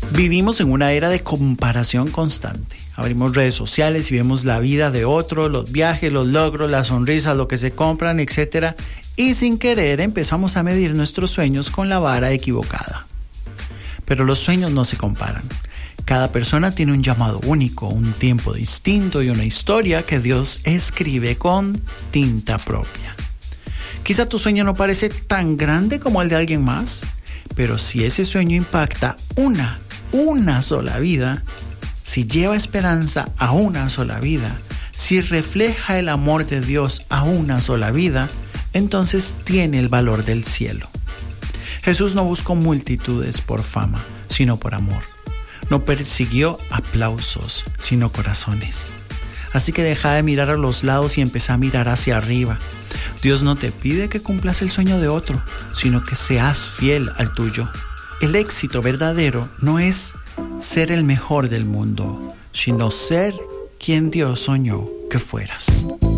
Vivimos en una era de comparación constante. Abrimos redes sociales y vemos la vida de otro, los viajes, los logros, las sonrisas, lo que se compran, etc. Y sin querer empezamos a medir nuestros sueños con la vara equivocada. Pero los sueños no se comparan. Cada persona tiene un llamado único, un tiempo distinto y una historia que Dios escribe con tinta propia. Quizá tu sueño no parece tan grande como el de alguien más, pero si ese sueño impacta una sola vida, si lleva esperanza a una sola vida, si refleja el amor de Dios a una sola vida, entonces tiene el valor del cielo. Jesús no buscó multitudes por fama, sino por amor. No persiguió aplausos, sino corazones. Así que deja de mirar a los lados y empieza a mirar hacia arriba. Dios no te pide que cumplas el sueño de otro, sino que seas fiel al tuyo. El éxito verdadero no es ser el mejor del mundo, sino ser quien Dios soñó que fueras.